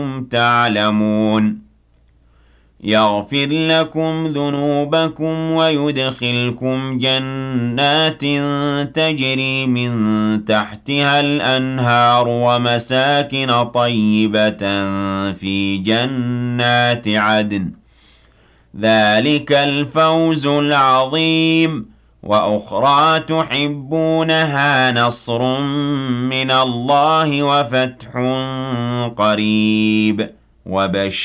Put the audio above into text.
تعلمون يغفر لكم ذنوبكم ويدخلكم جنات تجري من تحتها الأنهار ومساكن طيبة في جنات عدن ذلك الفوز العظيم وأخرى تحبونها نصر من الله وفتح قريب وبشر